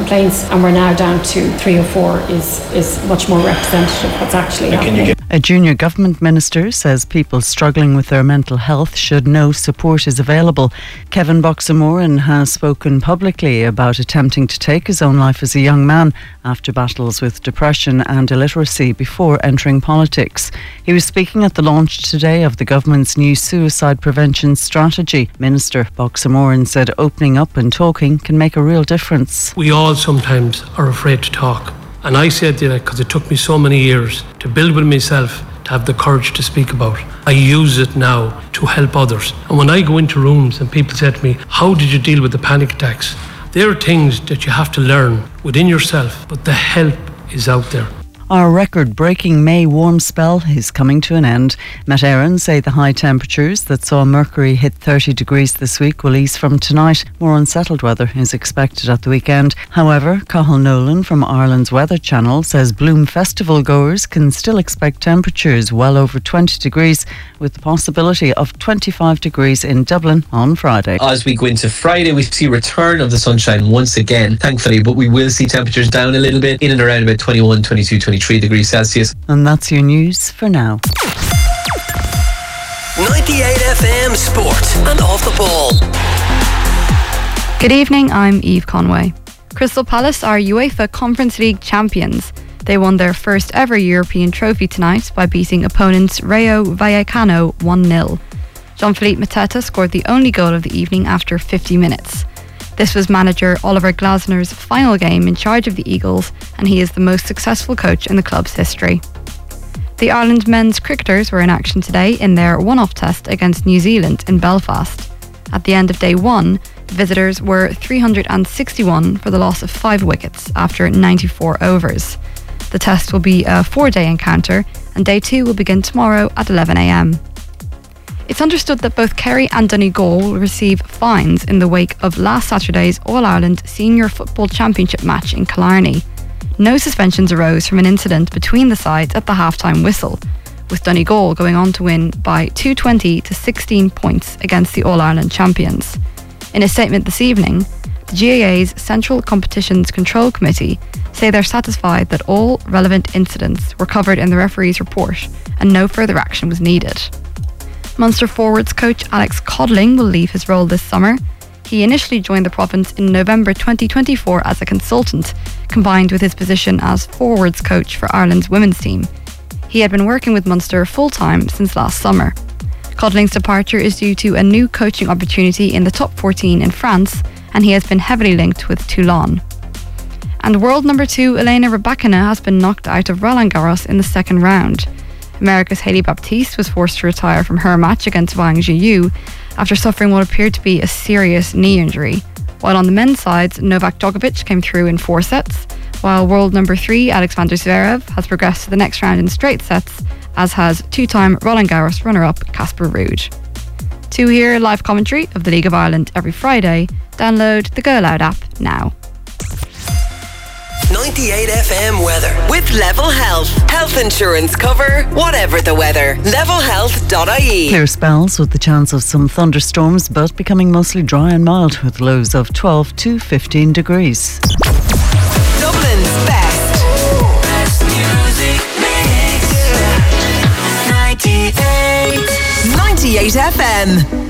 complaints, and we're now down to 3 or 4 is much more representative of what's actually happening. A junior government minister says people struggling with their mental health should know support is available. Kevin Boxamoran has spoken publicly about attempting to take his own life as a young man after battles with depression and illiteracy before entering politics. He was speaking at the launch today of the government's new suicide prevention strategy. Minister Boxamoran said opening up and talking can make a real difference. We all sometimes are afraid to talk. And I said that because it took me so many years to build with myself, to have the courage to speak about. I use it now to help others. And when I go into rooms and people say to me, how did you deal with the panic attacks? There are things that you have to learn within yourself, but the help is out there. Our record-breaking May warm spell is coming to an end. Met Éireann say the high temperatures that saw Mercury hit 30 degrees this week will ease from tonight. More unsettled weather is expected at the weekend. However, Cathal Nolan from Ireland's Weather Channel says Bloom Festival goers can still expect temperatures well over 20 degrees, with the possibility of 25 degrees in Dublin on Friday. As we go into Friday, we see return of the sunshine once again, thankfully, but we will see temperatures down a little bit, in and around about 21, 22, 23 degrees Celsius. And that's your news for now. 98 FM Sport and Off the Ball. Good evening, I'm Eve Conway. Crystal Palace are UEFA Conference League champions. They won their first ever European trophy tonight by beating opponents Rayo Vallecano 1-0. Jean-Philippe Mateta scored the only goal of the evening after 50 minutes. This was manager Oliver Glasner's final game in charge of the Eagles, and he is the most successful coach in the club's history. The Ireland men's cricketers were in action today in their one-off test against New Zealand in Belfast. At the end of day 1, the visitors were 361 for the loss of 5 wickets after 94 overs. The test will be a 4-day encounter, and day 2 will begin tomorrow at 11 a.m. It's understood that both Kerry and Donegal will receive fines in the wake of last Saturday's All-Ireland Senior Football Championship match in Killarney. No suspensions arose from an incident between the sides at the half-time whistle, with Donegal going on to win by 220 to 16 points against the All-Ireland champions. In a statement this evening, the GAA's Central Competitions Control Committee say they're satisfied that all relevant incidents were covered in the referee's report and no further action was needed. Munster forwards coach Alex Codling will leave his role this summer. He initially joined the province in November 2024 as a consultant, combined with his position as forwards coach for Ireland's women's team. He had been working with Munster full-time since last summer. Codling's departure is due to a new coaching opportunity in the top 14 in France, and he has been heavily linked with Toulon. And world number 2 Elena Rybakina has been knocked out of Roland Garros in the second round. America's Hailey Baptiste was forced to retire from her match against Wang Zhiyu after suffering what appeared to be a serious knee injury. While on the men's side, Novak Djokovic came through in 4 sets, while world number 3 Alexander Zverev has progressed to the next round in straight sets, as has 2-time Roland Garros runner-up Casper Ruud. To hear live commentary of the League of Ireland every Friday, download the Go Loud app now. 98 FM weather with Level Health. Health insurance cover, whatever the weather. Levelhealth.ie. Clear spells with the chance of some thunderstorms, but becoming mostly dry and mild with lows of 12 to 15 degrees. Dublin's best. Best music mix. 98 FM.